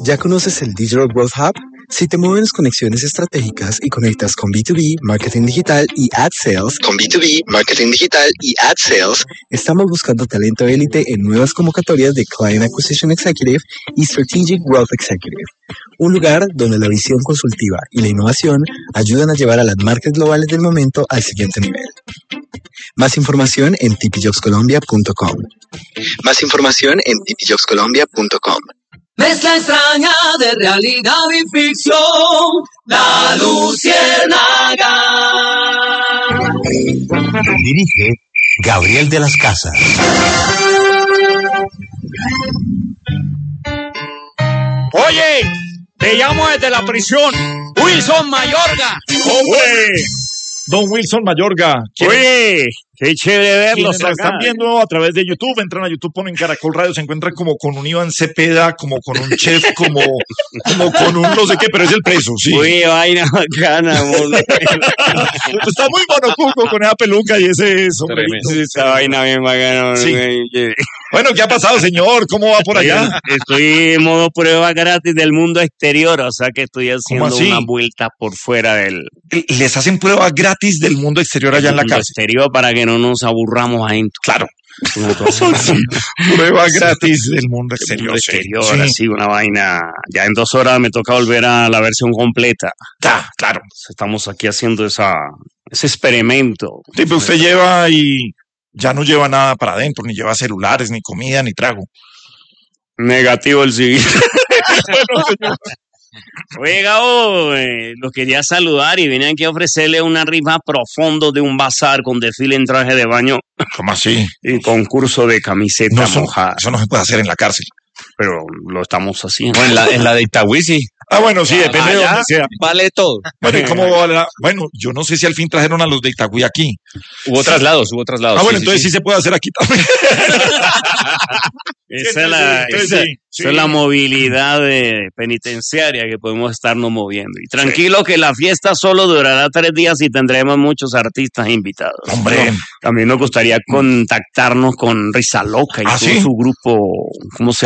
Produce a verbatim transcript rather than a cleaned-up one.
¿Ya conoces el Digital Growth Hub? Si te mueven las conexiones estratégicas y conectas con B dos B, marketing digital y ad sales, con B dos B, marketing digital y ad sales, estamos buscando talento élite en nuevas convocatorias de Client Acquisition Executive y Strategic Growth Executive. Un lugar donde la visión consultiva y la innovación ayudan a llevar a las marcas globales del momento al siguiente nivel. Más información en t p jobs colombia punto com. Más información en t p jobs colombia punto com. Mezcla extraña de realidad y ficción, La Luciérnaga. Dirige Gabriel de las Casas. Oye, te llamo desde la prisión, Wilson Mayorga. ¡Hombre! Don Wilson Mayorga. Oye, qué chévere verlos acá. Lo están viendo a través de YouTube, entran a YouTube, ponen Caracol Radio, se encuentran como con un Iván Cepeda, como con un chef, como, como con un no sé qué, pero es el preso, sí. Uy, vaina bacana, amor. Está muy monocuco con esa peluca y ese sombrerito. Esa vaina bien bacana. Sí. Bueno, ¿qué ha pasado, señor? ¿Cómo va por allá? Estoy en modo prueba gratis del mundo exterior, o sea que estoy haciendo una vuelta por fuera del... ¿Les hacen prueba gratis del mundo exterior allá en la cárcel? Exterior para que no nos aburramos adentro. Claro. Sí. Prueba gratis del mundo exterior. Mundo exterior, sí. Así una vaina. Ya en dos horas me toca volver a la versión completa. Ah, claro. Estamos aquí haciendo esa, ese experimento. Sí, pero usted lleva y ya no lleva nada para adentro, ni lleva celulares, ni comida, ni trago. Negativo el civil. Bueno, señor. Oiga, oh, eh, lo quería saludar y vine aquí a ofrecerle una rifa profundo de un bazar con desfile en traje de baño. ¿Cómo así? Y concurso de camiseta no, eso, mojada. Eso no se puede hacer en la cárcel. Pero lo estamos haciendo. Bueno, en la, en la de Itagüí sí. Ah, bueno, sí, depende de dónde sea. Vale todo. Bueno, ¿y cómo va la... Bueno, yo no sé si al fin trajeron a los de Itagüí aquí. Hubo traslados, hubo traslados. Ah, bueno, sí, entonces sí, sí, sí se puede hacer aquí también. Esa es la, esa, sí, sí. Esa es la movilidad de penitenciaria que podemos estarnos moviendo. Y tranquilo sí. que la fiesta solo durará tres días y tendremos muchos artistas invitados. Hombre. No, también nos gustaría contactarnos con Risa Loca y ¿Ah, todo sí? su grupo, ¿cómo se